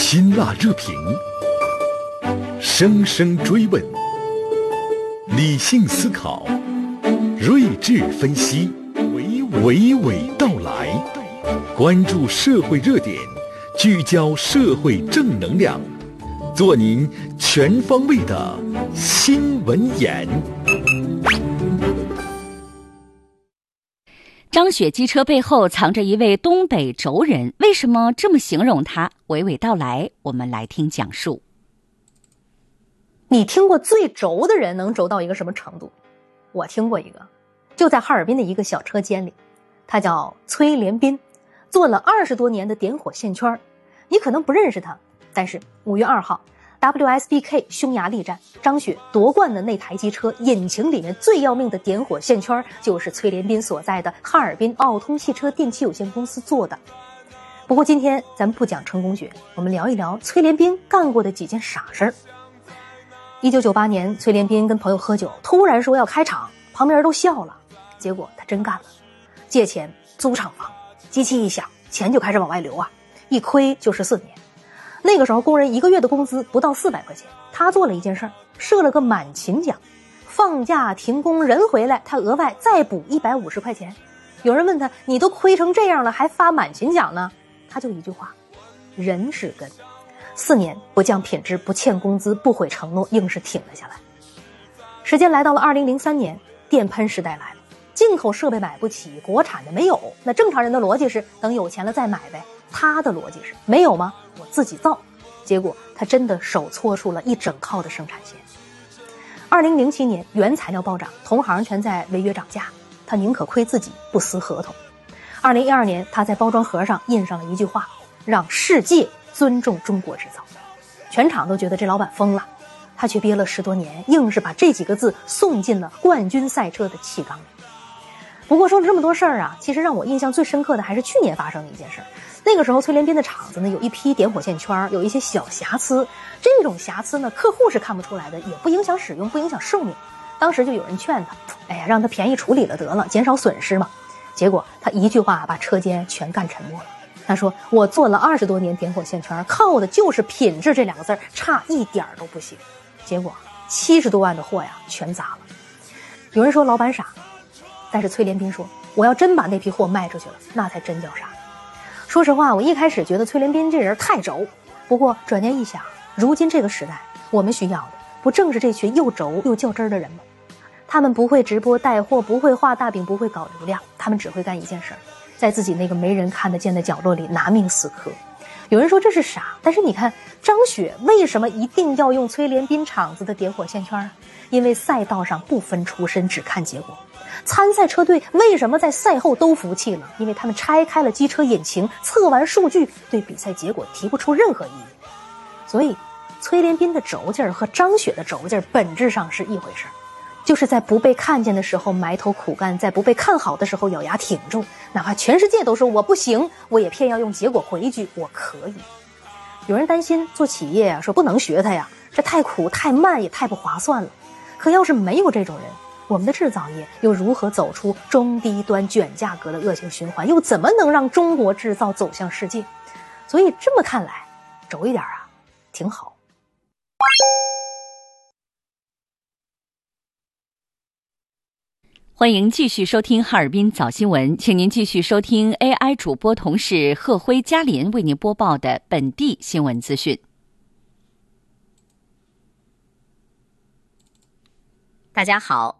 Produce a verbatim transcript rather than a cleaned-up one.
辛辣热评，生生追问，理性思考，睿智分析，娓娓道来。关注社会热点，聚焦社会正能量，做您全方位的新闻眼。 张雪机车背后藏着一位东北轴人，为什么这么形容他？娓娓道来，我们来听讲述。 你听过最轴的人能轴到一个什么程度？我听过一个，就在哈尔滨的一个小车间里，他叫崔连斌，做了二十多年的点火线圈。你可能不认识他，但是五月二号 W S B K 匈牙利站，张雪夺冠的那台机车引擎里面最要命的点火线圈，就是崔连斌所在的哈尔滨奥通汽车电气有限公司做的。不过今天咱们不讲成功学，我们聊一聊崔连斌干过的几件傻事儿。一九九八年，崔连斌跟朋友喝酒，突然说要开厂，旁边人都笑了，结果他真干了，借钱租厂房，机器一响，钱就开始往外流啊，一亏就十四年。那个时候工人一个月的工资不到四百块钱，他做了一件事儿，设了个满勤奖，放假停工人回来，他额外再补一百五十块钱。有人问他，你都亏成这样了还发满勤奖呢？他就一句话，人是根。四年不降品质，不欠工资，不毁承诺，硬是挺了下来。时间来到了二零零三年，电喷时代来了，进口设备买不起，国产的没有，那正常人的逻辑是等有钱了再买呗，他的逻辑是没有吗？我自己造。结果他真的手搓出了一整套的生产线。二零零七年原材料暴涨，同行全在违约涨价，他宁可亏自己不撕合同。二零一二年他在包装盒上印上了一句话，让世界尊重中国制造。全场都觉得这老板疯了，他却憋了十多年，硬是把这几个字送进了冠军赛车的气缸里。不过说了这么多事儿啊，其实让我印象最深刻的还是去年发生的一件事。那个时候崔连斌的厂子呢，有一批点火线圈，有一些小瑕疵，这种瑕疵呢客户是看不出来的，也不影响使用，不影响寿命。当时就有人劝他，哎呀，让他便宜处理了得了，减少损失嘛。结果他一句话把车间全干沉默了。他说，我做了二十多年点火线圈，靠的就是品质这两个字，差一点都不行。结果七十多万的货呀全砸了。有人说老板傻，但是崔连斌说，我要真把那批货卖出去了，那才真叫傻。说实话，我一开始觉得崔连斌这人太轴，不过转念一想，如今这个时代，我们需要的不正是这群又轴又较真儿的人吗？他们不会直播带货，不会画大饼，不会搞流量，他们只会干一件事，在自己那个没人看得见的角落里拿命死磕。有人说这是傻，但是你看张雪为什么一定要用崔连斌厂子的点火线圈？因为赛道上不分出身，只看结果。参赛车队为什么在赛后都服气了？因为他们拆开了机车引擎，测完数据，对比赛结果提不出任何异议。所以崔连斌的轴劲儿和张雪的轴劲儿本质上是一回事，就是在不被看见的时候埋头苦干，在不被看好的时候咬牙挺住，哪怕全世界都说我不行，我也偏要用结果回一句我可以。有人担心做企业啊，说不能学他呀，这太苦太慢也太不划算了。可要是没有这种人，我们的制造业又如何走出中低端卷价格的恶性循环，又怎么能让中国制造走向世界？所以这么看来，轴一点啊挺好。 欢迎继续收听哈尔滨早新闻，请您继续收听 A I 主播同事贺辉、嘉林为您播报的本地新闻资讯。 大家好，